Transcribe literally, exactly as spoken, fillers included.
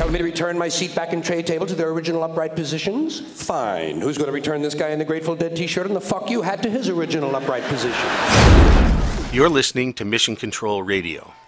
telling me to return my seat back and tray table to their original upright positions? Fine. Who's going to return this guy in the Grateful Dead t-shirt and the fuck you hat to his original upright position? You're listening to Mission Control Radio.